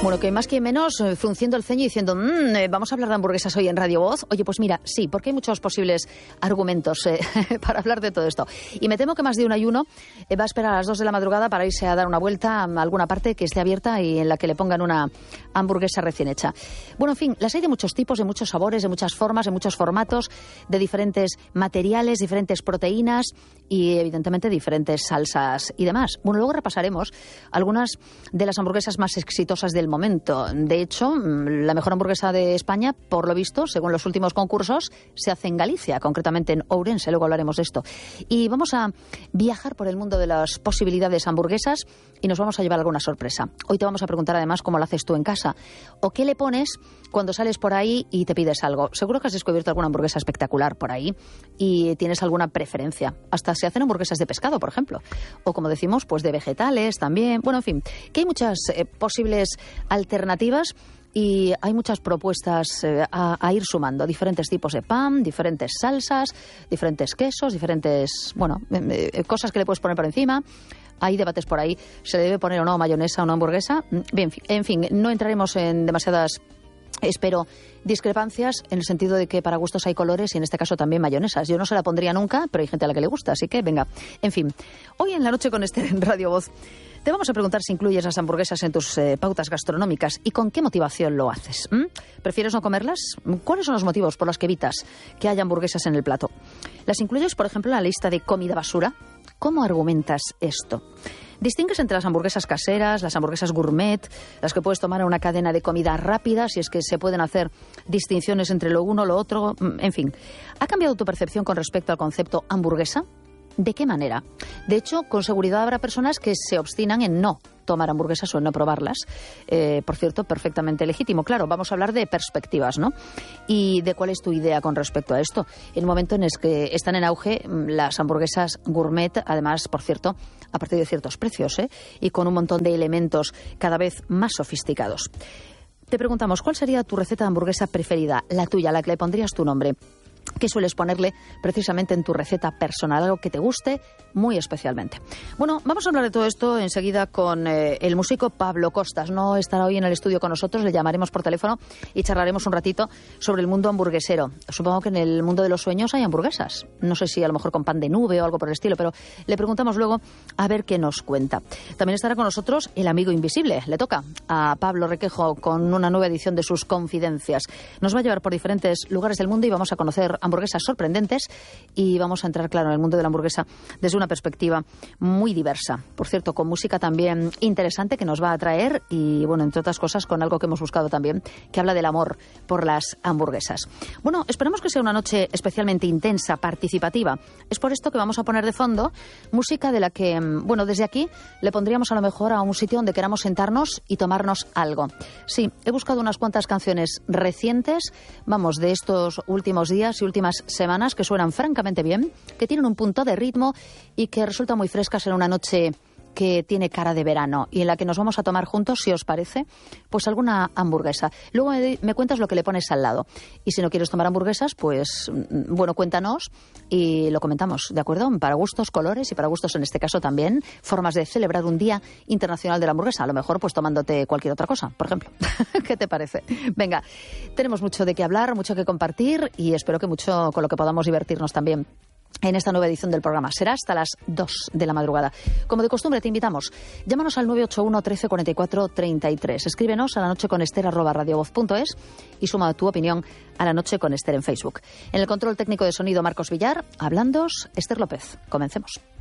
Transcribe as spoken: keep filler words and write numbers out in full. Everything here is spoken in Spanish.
Bueno, que más que menos, eh, frunciendo el ceño y diciendo, mmm, eh, vamos a hablar de hamburguesas hoy en Radio Voz. Oye, pues mira, sí, porque hay muchos posibles argumentos eh, para hablar de todo esto. Y me temo que más de un ayuno eh, va a esperar a las dos de la madrugada para irse a dar una vuelta a alguna parte que esté abierta y en la que le pongan una hamburguesa recién hecha. Bueno, en fin, las hay de muchos tipos, de muchos sabores, de muchas formas, de muchos formatos, de diferentes materiales, diferentes proteínas y, evidentemente, diferentes salsas y demás. Bueno, luego repasaremos algunas de las hamburguesas más exitosas del momento. De hecho, la mejor hamburguesa de España, por lo visto, según los últimos concursos, se hace en Galicia, concretamente en Ourense. Luego hablaremos de esto. Y vamos a viajar por el mundo de las posibilidades hamburguesas y nos vamos a llevar alguna sorpresa. Hoy te vamos a preguntar además cómo lo haces tú en casa o qué le pones cuando sales por ahí y te pides algo. Seguro que has descubierto alguna hamburguesa espectacular por ahí y tienes alguna preferencia. Hasta se hacen hamburguesas de pescado, por ejemplo. O, como decimos, pues de vegetales también. Bueno, en fin, que hay muchas eh, posibles alternativas y hay muchas propuestas eh, a, a ir sumando. Diferentes tipos de pan, diferentes salsas, diferentes quesos, diferentes, bueno, eh, eh, cosas que le puedes poner por encima. Hay debates por ahí. ¿Se le debe poner o no mayonesa a una hamburguesa? Bien, en fin, no entraremos en demasiadas, espero, discrepancias en el sentido de que para gustos hay colores y en este caso también mayonesas. Yo no se la pondría nunca, pero hay gente a la que le gusta, así que venga. En fin, hoy en La Noche con Esther en Radio Voz te vamos a preguntar si incluyes las hamburguesas en tus eh, pautas gastronómicas y con qué motivación lo haces. ¿Mm? ¿Prefieres no comerlas? ¿Cuáles son los motivos por los que evitas que haya hamburguesas en el plato? ¿Las incluyes, por ejemplo, en la lista de comida basura? ¿Cómo argumentas esto? ¿Distingues entre las hamburguesas caseras, las hamburguesas gourmet, las que puedes tomar en una cadena de comida rápida, si es que se pueden hacer distinciones entre lo uno, lo otro? En fin, ¿ha cambiado tu percepción con respecto al concepto hamburguesa? ¿De qué manera? De hecho, con seguridad habrá personas que se obstinan en no tomar hamburguesas o en no probarlas. Eh, por cierto, perfectamente legítimo. Claro, vamos a hablar de perspectivas, ¿no? Y de cuál es tu idea con respecto a esto. En el momento en el que están en auge las hamburguesas gourmet, además, por cierto, a partir de ciertos precios, ¿eh? Y con un montón de elementos cada vez más sofisticados. Te preguntamos, ¿cuál sería tu receta de hamburguesa preferida? La tuya, la que le pondrías tu nombre. ¿Qué sueles ponerle precisamente en tu receta personal? Algo que te guste muy especialmente. Bueno, vamos a hablar de todo esto enseguida con eh, el músico Pablo Costas. No estará hoy en el estudio con nosotros, le llamaremos por teléfono y charlaremos un ratito sobre el mundo hamburguesero. Supongo que en el mundo de los sueños hay hamburguesas. No sé si a lo mejor con pan de nube o algo por el estilo, pero le preguntamos luego a ver qué nos cuenta. También estará con nosotros el amigo invisible. Le toca a Pablo Requejo con una nueva edición de sus Confidencias. Nos va a llevar por diferentes lugares del mundo y vamos a conocer hamburguesas sorprendentes y vamos a entrar, claro, en el mundo de la hamburguesa desde una perspectiva muy diversa. Por cierto, con música también interesante que nos va a traer y, bueno, entre otras cosas, con algo que hemos buscado también, que habla del amor por las hamburguesas. Bueno, esperamos que sea una noche especialmente intensa, participativa. Es por esto que vamos a poner de fondo música de la que, bueno, desde aquí le pondríamos a lo mejor a un sitio donde queramos sentarnos y tomarnos algo. Sí, he buscado unas cuantas canciones recientes, vamos, de estos últimos días y últimas semanas que suenan francamente bien, que tienen un punto de ritmo y que resultan muy frescas en una noche que tiene cara de verano y en la que nos vamos a tomar juntos, si os parece, pues alguna hamburguesa. Luego me, me cuentas lo que le pones al lado. Y si no quieres tomar hamburguesas, pues, bueno, cuéntanos y lo comentamos, ¿de acuerdo? Para gustos, colores y para gustos, en este caso, también formas de celebrar un Día Internacional de la Hamburguesa. A lo mejor, pues, tomándote cualquier otra cosa, por ejemplo. ¿Qué te parece? Venga, tenemos mucho de qué hablar, mucho que compartir y espero que mucho con lo que podamos divertirnos también en esta nueva edición del programa. Será hasta las dos de la madrugada. Como de costumbre, te invitamos. Llámanos al nueve ocho uno, trece, cuarenta y cuatro, treinta y tres. Escríbenos a la noche con Esther arroba radiovoz punto es y suma tu opinión a La Noche con Esther en Facebook. En el control técnico de sonido, Marcos Villar. Hablándoos, Esther López. Comencemos.